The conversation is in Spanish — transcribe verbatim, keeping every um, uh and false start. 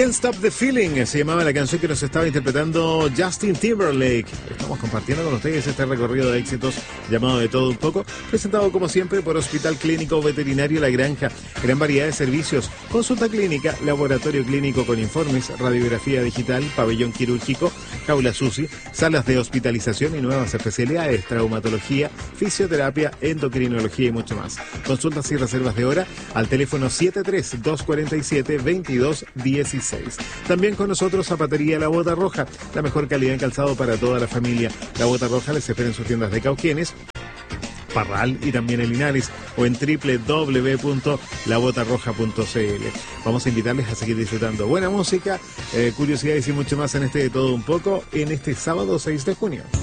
Can't Stop the Feeling se llamaba la canción que nos estaba interpretando Justin Timberlake. Estamos compartiendo con ustedes este recorrido de éxitos llamado De Todo Un Poco, presentado como siempre por Hospital Clínico Veterinario La Granja. Gran variedad de servicios, consulta clínica, laboratorio clínico con informes, radiografía digital, pabellón quirúrgico, jaula SUSI, salas de hospitalización y nuevas especialidades, traumatología, fisioterapia, endocrinología y mucho más. Consultas y reservas de hora al teléfono siete tres, dos cuatro siete, veintidós dieciséis. También con nosotros Zapatería La Bota Roja, la mejor calidad en calzado para toda la familia. La Bota Roja les espera en sus tiendas de Cauquenes, Parral y también en Linares o en doble u doble u doble u punto la bota roja punto c l. Vamos a invitarles a seguir disfrutando buena música, eh, curiosidades y mucho más en este De Todo Un Poco en este sábado seis de junio.